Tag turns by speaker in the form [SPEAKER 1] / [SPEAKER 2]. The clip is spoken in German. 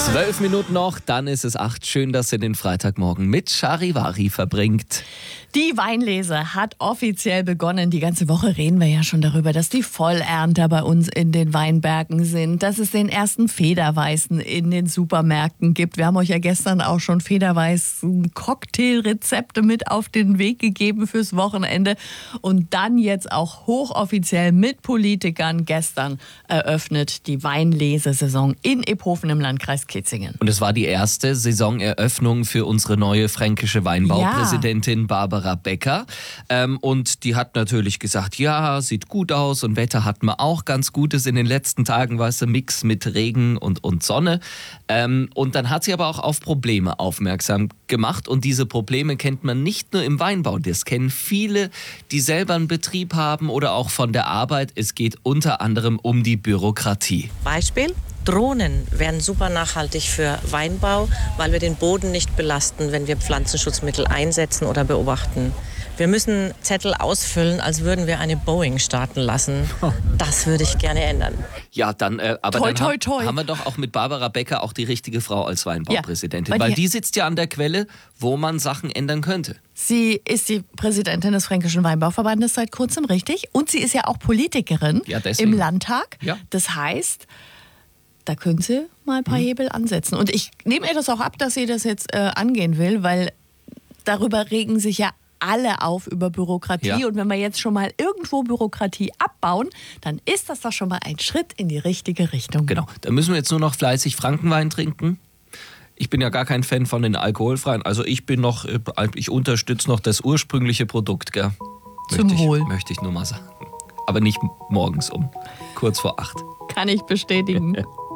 [SPEAKER 1] 12 Minuten noch, dann ist es 8. Schön, dass ihr den Freitagmorgen mit Charivari verbringt.
[SPEAKER 2] Die Weinlese hat offiziell begonnen. Die ganze Woche reden wir ja schon darüber, dass die Vollernter bei uns in den Weinbergen sind, dass es den ersten Federweißen in den Supermärkten gibt. Wir haben euch ja gestern auch schon Federweißen Cocktailrezepte mit auf den Weg gegeben fürs Wochenende. Und dann jetzt auch hochoffiziell mit Politikern gestern eröffnet die Weinlesesaison in Iphofen im Landkreis Kitzingen.
[SPEAKER 1] Und es war die erste Saisoneröffnung für unsere neue fränkische Weinbaupräsidentin Barbara Becker. Und die hat natürlich gesagt, ja, sieht gut aus und Wetter hatten wir auch ganz Gutes in den letzten Tagen, weißt du, Mix mit Regen und Sonne. Und dann hat sie aber auch auf Probleme aufmerksam gemacht und diese Probleme kennt man nicht nur im Weinbau, das kennen viele, die selber einen Betrieb haben oder auch von der Arbeit. Es geht unter anderem um die Bürokratie.
[SPEAKER 3] Beispiel? Drohnen wären super nachhaltig für Weinbau, weil wir den Boden nicht belasten, wenn wir Pflanzenschutzmittel einsetzen oder beobachten. Wir müssen Zettel ausfüllen, als würden wir eine Boeing starten lassen. Das würde ich gerne ändern.
[SPEAKER 1] Ja, dann, aber
[SPEAKER 2] toi,
[SPEAKER 1] dann
[SPEAKER 2] toi, toi.
[SPEAKER 1] haben wir doch auch mit Barbara Becker auch die richtige Frau als Weinbaupräsidentin.
[SPEAKER 2] Ja,
[SPEAKER 1] weil die sitzt ja an der Quelle, wo man Sachen ändern könnte.
[SPEAKER 2] Sie ist die Präsidentin des Fränkischen Weinbauverbandes seit kurzem, richtig? Und sie ist ja auch Politikerin im Landtag.
[SPEAKER 1] Ja.
[SPEAKER 2] Das heißt, da können Sie mal ein paar Hebel ansetzen. Und ich nehme ihr das auch ab, dass sie das jetzt angehen will, weil darüber regen sich ja alle auf über Bürokratie.
[SPEAKER 1] Ja.
[SPEAKER 2] Und wenn wir jetzt schon mal irgendwo Bürokratie abbauen, dann ist das doch schon mal ein Schritt in die richtige Richtung.
[SPEAKER 1] Genau, da müssen wir jetzt nur noch fleißig Frankenwein trinken. Ich bin ja gar kein Fan von den alkoholfreien. Also ich unterstütze noch das ursprüngliche Produkt, gell?
[SPEAKER 2] Zum Wohl.
[SPEAKER 1] Möchte ich nur mal sagen. Aber nicht morgens kurz vor 8.
[SPEAKER 2] Kann ich bestätigen.